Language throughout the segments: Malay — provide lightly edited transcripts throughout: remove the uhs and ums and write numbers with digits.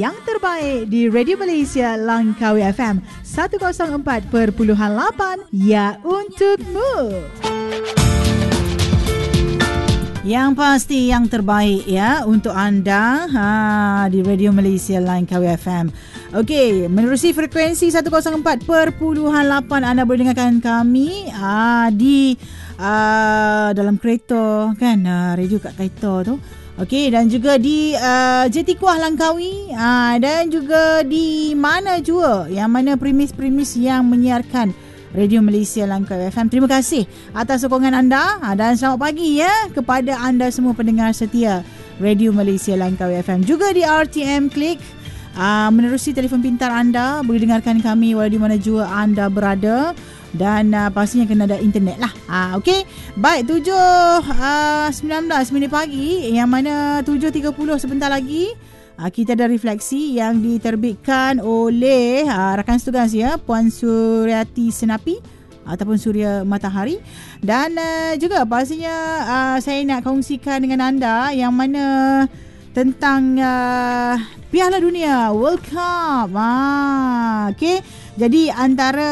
yang terbaik di Radio Malaysia Langkawi FM 104.8, ya untukmu. Yang pasti yang terbaik ya untuk anda di Radio Malaysia Langkawi FM. Okey, menerusi frekuensi 104.8 anda boleh dengarkan kami di dalam kereta kan, radio kat kereta tu. Okey, dan juga di JT Kuah Langkawi, dan juga di mana jua yang mana premis-premis yang menyiarkan Radio Malaysia Langkawi FM. Terima kasih atas sokongan anda, dan selamat pagi ya kepada anda semua pendengar setia Radio Malaysia Langkawi FM. Juga di RTM Klik, menerusi telefon pintar anda boleh dengarkan kami walau di mana jua anda berada, dan pastinya kena ada internet lah. Okey, baik, 7.19 minit pagi, yang mana 7.30 sebentar lagi kita ada refleksi yang diterbitkan oleh rakan setugas ya, Puan Suryati Senapi ataupun Suria Matahari. Dan juga pastinya saya nak kongsikan dengan anda yang mana tentang Piala Dunia World Cup. Okey, jadi antara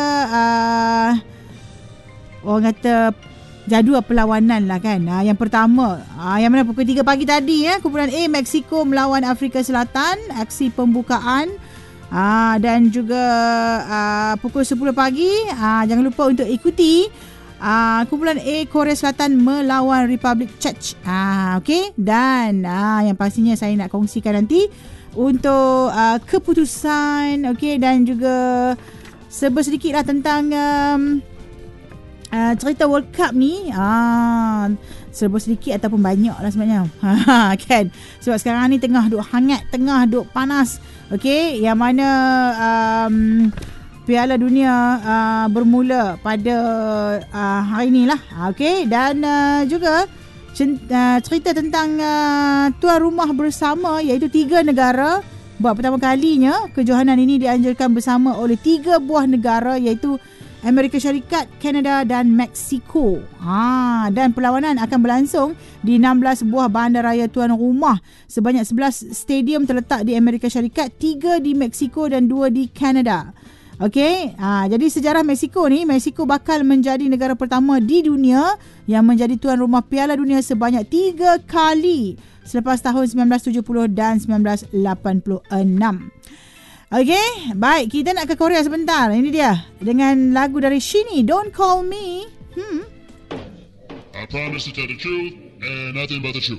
orang kata jadual perlawanan lah kan. Yang pertama, yang mana pukul 3 pagi tadi ya, kumpulan A Mexico melawan Afrika Selatan, aksi pembukaan. Dan juga pukul 10 pagi, jangan lupa untuk ikuti kumpulan A Korea Selatan melawan Republic Czech. Okey, dan yang pastinya saya nak kongsikan nanti untuk keputusan, okey, dan juga sedikitlah tentang cerita World Cup ni, serba sedikit ataupun banyak lah sebenarnya. Kan, sebab sekarang ni tengah duk hangat, tengah duk panas. Okey, yang mana Piala Dunia bermula pada hari ni lah. Okey, dan juga cerita tentang tuan rumah bersama, iaitu 3 negara. Buat pertama kalinya kejohanan ini dianjurkan bersama oleh 3 buah negara, iaitu Amerika Syarikat, Kanada dan Mexico. Dan perlawanan akan berlangsung di 16 buah bandaraya tuan rumah. Sebanyak 11 stadium terletak di Amerika Syarikat, 3 di Mexico dan 2 di Kanada. Okey, jadi sejarah Mexico ni, Mexico bakal menjadi negara pertama di dunia yang menjadi tuan rumah Piala Dunia sebanyak 3 kali selepas tahun 1970 dan 1986. Okey, baik, kita nak ke Korea sebentar. Ini dia dengan lagu dari Shinee, Don't Call Me. I promise to tell the truth and nothing but the truth.